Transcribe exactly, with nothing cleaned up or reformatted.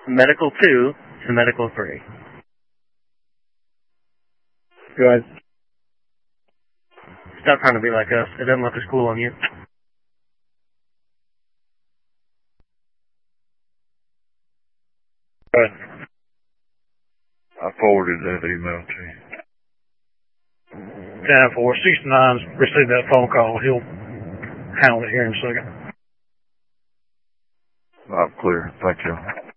medical two to medical three. Go ahead. Stop trying to be like us. It doesn't look as cool on you. Go ahead. I forwarded that email to you. ten four sixty-nine's received that phone call. He'll handle it here in a second. I'm clear. Thank you.